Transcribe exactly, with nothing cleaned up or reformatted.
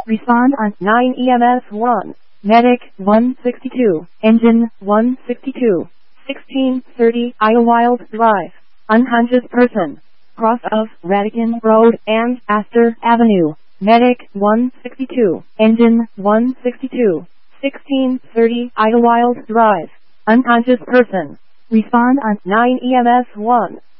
Respond on nine E M S one. Medic one sixty-two. Engine one sixty-two. sixteen thirty Idlewild Drive. Unconscious person. Cross of Radican Road and Astor Avenue. Medic one sixty-two. Engine one sixty-two. sixteen thirty Idlewild Drive. Unconscious person. Respond on nine E M S one.